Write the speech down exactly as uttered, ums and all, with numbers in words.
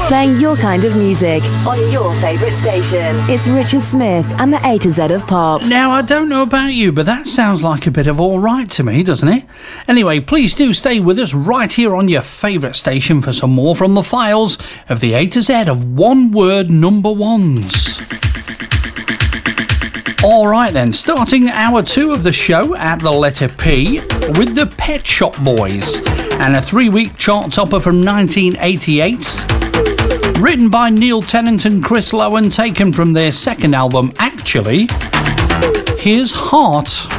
Playing your kind of music on your favourite station. It's Richard Smith and the A to Z of Pop. Now, I don't know about you, but that sounds like a bit of all right to me, doesn't it? Anyway, please do stay with us right here on your favourite station for some more from the files of the A to Z of one-word number ones. All right then, starting hour two of the show at the letter P with the Pet Shop Boys and a three-week chart topper from nineteen eighty-eight. Written by Neil Tennant and Chris Lowe and taken from their second album, Actually. Here's Heart.